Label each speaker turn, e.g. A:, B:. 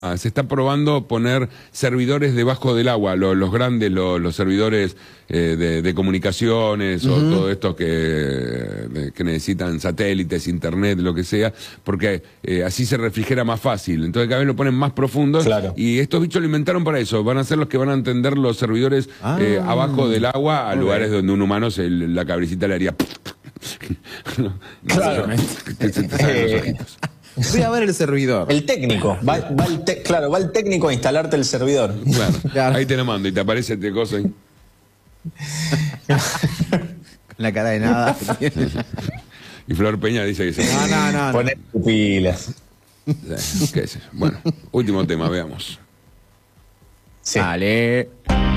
A: Se está probando poner servidores debajo del agua, los grandes, los servidores de comunicaciones o todo esto que necesitan satélites, internet, lo que sea, porque así se refrigera más fácil. Entonces cada vez lo ponen más profundo.
B: Claro.
A: Y estos bichos lo inventaron para eso. Van a ser los que van a entender los servidores abajo del agua a lugares donde un humano, la cabrecita le haría...
B: Claro.
A: Que se te salen los ojitos.
C: Voy a ver el servidor.
B: El técnico. Claro, va el técnico a instalarte el servidor.
A: Claro. Ahí te lo mando y te aparece este coso ahí.
C: La cara de nada.
A: Y Flor Peña dice que se...
C: No.
B: Poné pupilas.
A: ¿Qué es eso? Bueno, último tema, veamos.
B: Sí.
C: Dale.